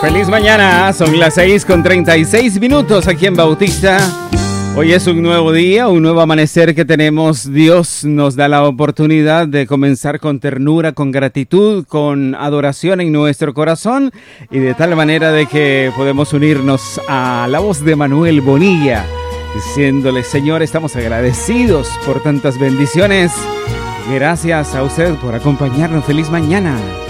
Feliz mañana, son las 6:36 aquí en Bautista. Hoy es un nuevo día, un nuevo amanecer que tenemos. Dios nos da la oportunidad de comenzar con ternura, con gratitud, con adoración en nuestro corazón y de tal manera de que podemos unirnos a la voz de Manuel Bonilla, diciéndole: Señor, estamos agradecidos por tantas bendiciones. Gracias a usted por acompañarnos. Feliz mañana.